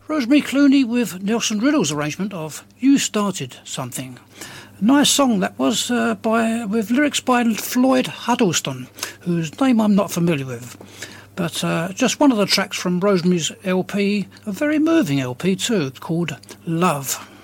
Rosemary Clooney with Nelson Riddle's arrangement of You Started Something. A nice song that was with lyrics by Floyd Huddleston, whose name I'm not familiar with. But just one of the tracks from Rosemary's LP, a very moving LP too, called Love.